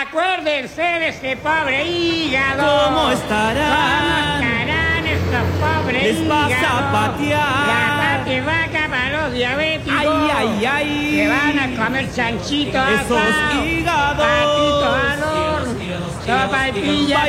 Acuérdense de ese pobre hígado. ¿Cómo estarán? Estos pobres Les vas a hígados. patear. La pate vaca para los diabéticos. Ay, ay, ay. Que van a comer chanchito Esos asado. hígados. Patito al horno. Sopa y pilla